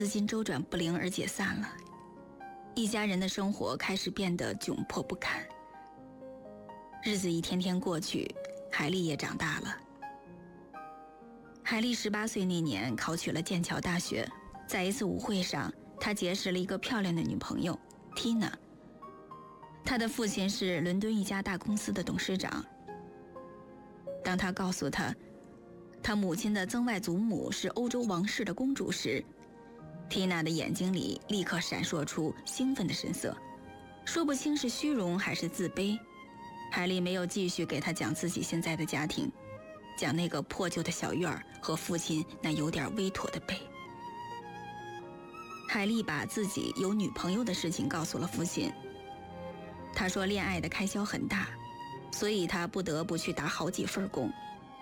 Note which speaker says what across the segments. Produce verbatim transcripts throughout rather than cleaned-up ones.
Speaker 1: 资金周转不灵而解散了，一家人的生活开始变得窘迫不堪。日子一天天过去，海莉也长大了。海莉十八岁那年考取了剑桥大学，在一次舞会上，她结识了一个漂亮的女朋友 Tina。 她的父亲是伦敦一家大公司的董事长。当他告诉她他母亲的曾外祖母是欧洲王室的公主时， Tina 的眼睛里立刻闪烁出兴奋的神色，说不清是虚荣还是自卑。海莉没有继续给他讲自己现在的家庭，讲那个破旧的小院儿和父亲那有点微驼的背。海莉把自己有女朋友的事情告诉了父亲。他说恋爱的开销很大，所以他不得不去打好几份工。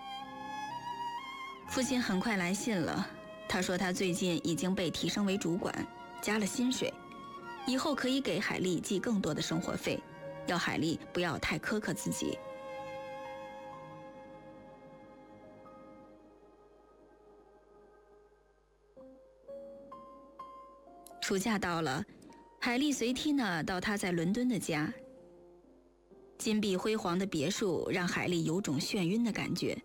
Speaker 1: 父亲很快来信了，他说他最近已经被提升为主管，加了薪水，以后可以给海莉寄更多的生活费，要海莉不要太苛刻自己。暑假到了，海莉随 Tina 到她在伦敦的家。金碧辉煌的别墅让海莉有种眩晕的感觉。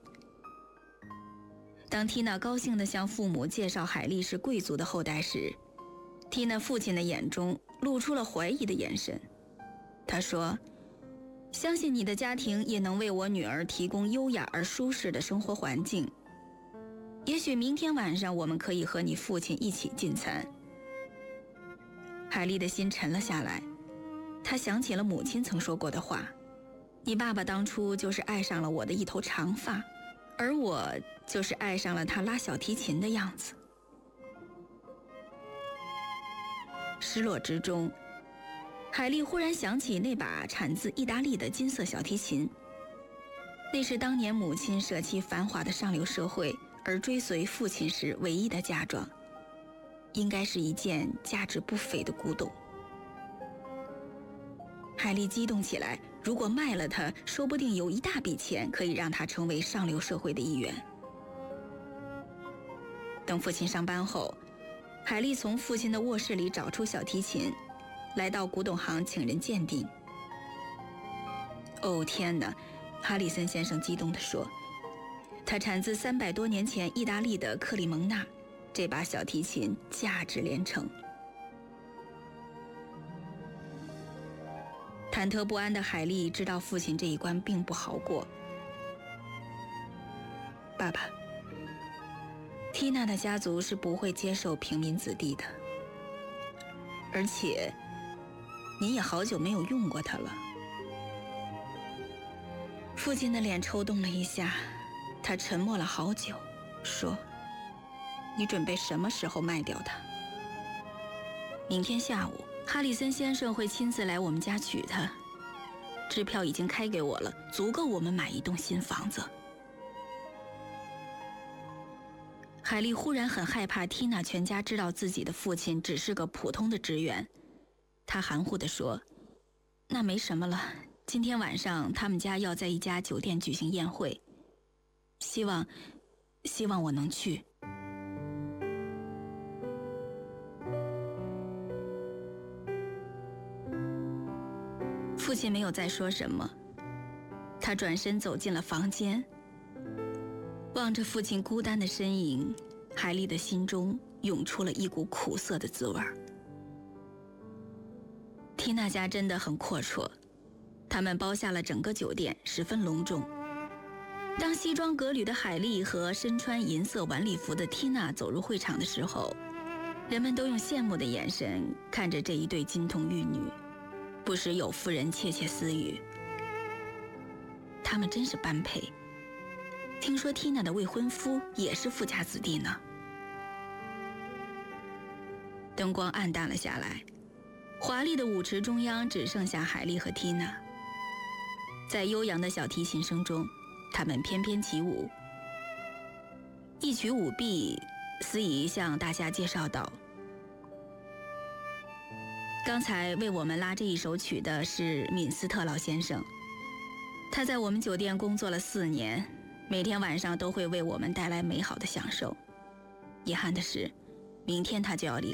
Speaker 1: 当 Tina 高兴地向父母介绍海莉是贵族的后代时， Tina 父亲的眼中露出了怀疑的眼神。他说，相信你的家庭也能为我女儿提供优雅而舒适的生活环境。也许明天晚上我们可以和你父亲一起进餐。海莉的心沉了下来，她想起了母亲曾说过的话，你爸爸当初就是爱上了我的一头长发，而我就是爱上了他拉小提琴的样子。失落之中，海莉忽然想起那把产自意大利的金色小提琴，那是当年母亲舍弃繁华的上流社会而追随父亲时唯一的嫁妆，应该是一件价值不菲的古董。海莉激动起来，如果卖了它，说不定有一大笔钱可以让她成为上流社会的一员。等父亲上班后，海莉从父亲的卧室里找出小提琴，来到古董行请人鉴定。哦天哪，哈里森先生激动地说，它产自三百多年前意大利的克里蒙纳，这把小提琴价值连城。忐忑不安的海莉知道父亲这一关并不好过。爸爸，缇娜的家族是不会接受平民子弟的，而且您也好久没有用过它了。父亲的脸抽动了一下，他沉默了好久，说，你准备什么时候卖掉它？明天下午，哈里森先生会亲自来我们家取它，支票已经开给我了，足够我们买一栋新房子。海莉忽然很害怕缇娜全家知道自己的父亲只是个普通的职员，她含糊地说，那没什么了，今天晚上他们家要在一家酒店举行宴会，希望希望我能去。父亲没有再说什么，他转身走进了房间，望着父亲孤单的身影，海莉的心中涌出了一股苦涩的滋味。缇娜家真的很阔绰，他们包下了整个酒店，十分隆重。当西装革履的海莉和身穿银色晚礼服的缇娜走入会场的时候，人们都用羡慕的眼神看着这一对金童玉女，不时有妇人窃窃私语，他们真是般配。听说缇娜的未婚夫也是富家子弟呢。灯光暗淡了下来，华丽的舞池中央只剩下海莉和缇娜。在悠扬的小提琴声中，他们翩翩起舞。一曲舞毕，司仪向大家介绍道，刚才为我们拉这一首曲的是敏斯特劳先生，他在我们酒店工作了四年，每天晚上都会为我们带来美好的享受。遗憾的是， 明天他就要离